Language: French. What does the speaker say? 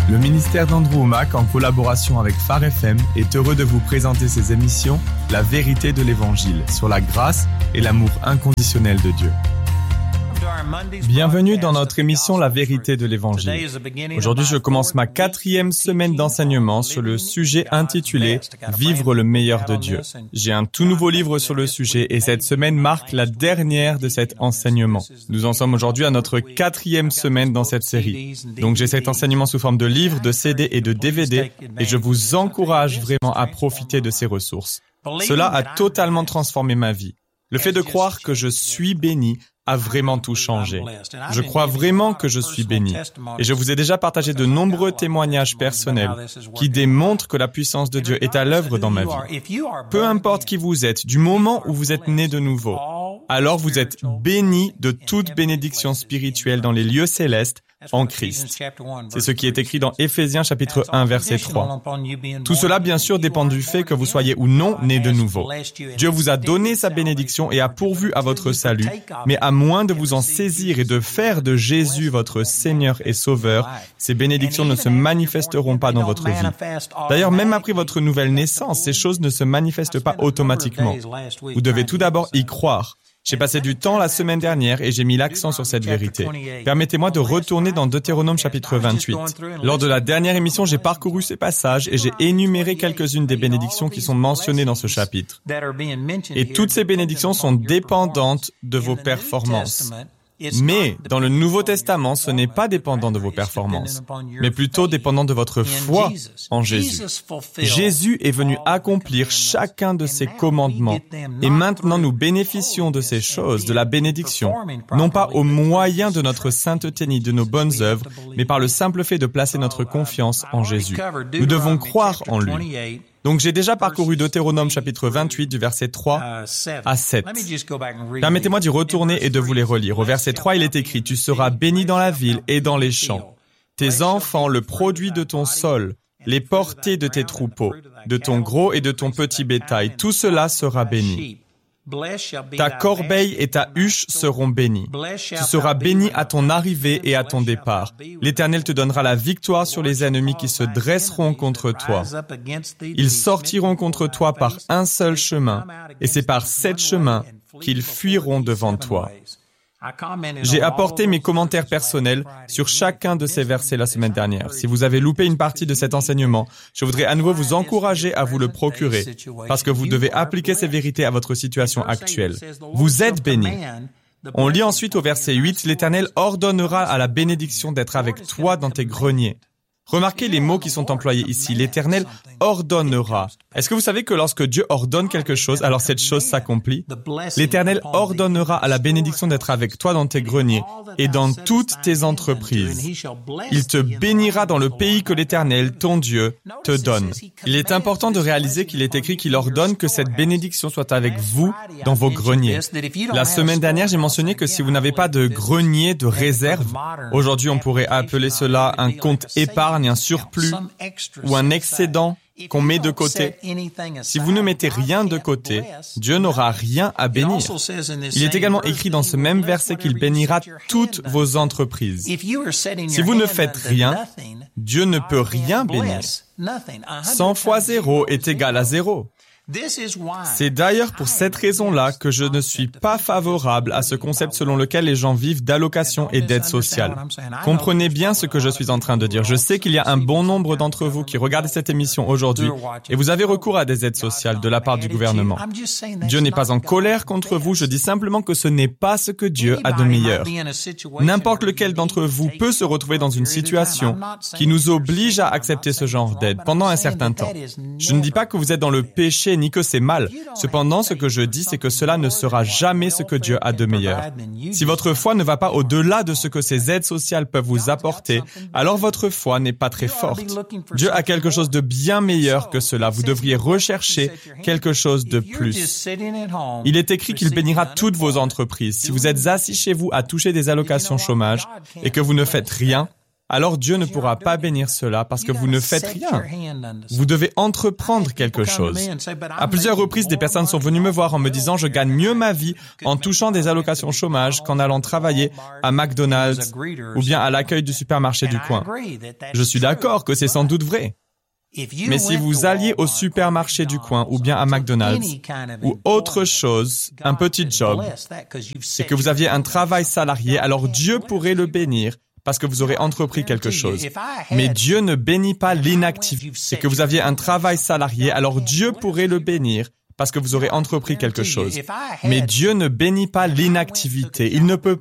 Le ministère d'Andrew Wommack, en collaboration avec Phare FM, est heureux de vous présenter ses émissions « La vérité de l'Évangile » sur la grâce et l'amour inconditionnel de Dieu. Bienvenue dans notre émission « La vérité de l'Évangile ». Aujourd'hui, je commence ma 4e semaine d'enseignement sur le sujet intitulé « Vivre le meilleur de Dieu ». J'ai un tout nouveau livre sur le sujet et cette semaine marque la dernière de cet enseignement. Nous en sommes aujourd'hui à notre 4e semaine dans cette série. Donc j'ai cet enseignement sous forme de livre, de CD et de DVD et je vous encourage vraiment à profiter de ces ressources. Cela a totalement transformé ma vie. Le fait de croire que je suis béni a vraiment tout changé. Je crois vraiment que je suis béni. Et je vous ai déjà partagé de nombreux témoignages personnels qui démontrent que la puissance de Dieu est à l'œuvre dans ma vie. Peu importe qui vous êtes, du moment où vous êtes né de nouveau, alors vous êtes béni de toute bénédiction spirituelle dans les lieux célestes en Christ. C'est ce qui est écrit dans Éphésiens chapitre 1, verset 3. Tout cela, bien sûr, dépend du fait que vous soyez ou non né de nouveau. Dieu vous a donné sa bénédiction et a pourvu à votre salut, mais à moins de vous en saisir et de faire de Jésus votre Seigneur et Sauveur, ces bénédictions ne se manifesteront pas dans votre vie. D'ailleurs, même après votre nouvelle naissance, ces choses ne se manifestent pas automatiquement. Vous devez tout d'abord y croire. J'ai passé du temps la semaine dernière et j'ai mis l'accent sur cette vérité. Permettez-moi de retourner dans Deutéronome chapitre 28. Lors de la dernière émission, j'ai parcouru ces passages et j'ai énuméré quelques-unes des bénédictions qui sont mentionnées dans ce chapitre. Et toutes ces bénédictions sont dépendantes de vos performances. Mais dans le Nouveau Testament, ce n'est pas dépendant de vos performances, mais plutôt dépendant de votre foi en Jésus. Jésus est venu accomplir chacun de ces commandements et maintenant nous bénéficions de ces choses, de la bénédiction, non pas au moyen de notre sainteté ni de nos bonnes œuvres, mais par le simple fait de placer notre confiance en Jésus. Nous devons croire en lui. Donc, j'ai déjà parcouru Deutéronome chapitre 28 du verset 3 à 7. Permettez-moi d'y retourner et de vous les relire. Au verset 3, il est écrit « Tu seras béni dans la ville et dans les champs. Tes enfants, le produit de ton sol, les portées de tes troupeaux, de ton gros et de ton petit bétail, tout cela sera béni. Ta corbeille et ta huche seront bénies. Tu seras béni à ton arrivée et à ton départ. L'Éternel te donnera la victoire sur les ennemis qui se dresseront contre toi. Ils sortiront contre toi par un seul chemin, et c'est par 7 chemins qu'ils fuiront devant toi. » J'ai apporté mes commentaires personnels sur chacun de ces versets la semaine dernière. Si vous avez loupé une partie de cet enseignement, je voudrais à nouveau vous encourager à vous le procurer, parce que vous devez appliquer ces vérités à votre situation actuelle. Vous êtes bénis. On lit ensuite au verset 8, « L'Éternel ordonnera à la bénédiction d'être avec toi dans tes greniers. » Remarquez les mots qui sont employés ici. L'Éternel ordonnera. Est-ce que vous savez que lorsque Dieu ordonne quelque chose, alors cette chose s'accomplit? L'Éternel ordonnera à la bénédiction d'être avec toi dans tes greniers et dans toutes tes entreprises. Il te bénira dans le pays que l'Éternel, ton Dieu, te donne. Il est important de réaliser qu'il est écrit qu'il ordonne que cette bénédiction soit avec vous dans vos greniers. La semaine dernière, j'ai mentionné que si vous n'avez pas de grenier de réserve, aujourd'hui on pourrait appeler cela un compte épargne, un surplus ou un excédent qu'on met de côté. Si vous ne mettez rien de côté, Dieu n'aura rien à bénir. Il est également écrit dans ce même verset qu'il bénira toutes vos entreprises. Si vous ne faites rien, Dieu ne peut rien bénir. 100 fois 0 est égal à 0. C'est d'ailleurs pour cette raison-là que je ne suis pas favorable à ce concept selon lequel les gens vivent d'allocations et d'aides sociales. Comprenez bien ce que je suis en train de dire. Je sais qu'il y a un bon nombre d'entre vous qui regardent cette émission aujourd'hui et vous avez recours à des aides sociales de la part du gouvernement. Dieu n'est pas en colère contre vous, je dis simplement que ce n'est pas ce que Dieu a de meilleur. N'importe lequel d'entre vous peut se retrouver dans une situation qui nous oblige à accepter ce genre d'aide pendant un certain temps. Je ne dis pas que vous êtes dans le péché ni que c'est mal. Cependant, ce que je dis, c'est que cela ne sera jamais ce que Dieu a de meilleur. Si votre foi ne va pas au-delà de ce que ces aides sociales peuvent vous apporter, alors votre foi n'est pas très forte. Dieu a quelque chose de bien meilleur que cela. Vous devriez rechercher quelque chose de plus. Il est écrit qu'il bénira toutes vos entreprises. Si vous êtes assis chez vous à toucher des allocations chômage et que vous ne faites rien, alors Dieu ne pourra pas bénir cela parce que vous ne faites rien. Vous devez entreprendre quelque chose. À plusieurs reprises, des personnes sont venues me voir en me disant « Je gagne mieux ma vie en touchant des allocations chômage qu'en allant travailler à McDonald's ou bien à l'accueil du supermarché du coin. » Je suis d'accord que c'est sans doute vrai. Mais si vous alliez au supermarché du coin ou bien à McDonald's ou autre chose, un petit job, et que vous aviez un travail salarié, alors Dieu pourrait le bénir parce que vous aurez entrepris quelque chose. Mais Dieu ne bénit pas l'inactivité. Et que vous aviez un travail salarié, alors Dieu pourrait le bénir parce que vous aurez entrepris quelque chose. Mais Dieu ne bénit pas l'inactivité. Il ne peut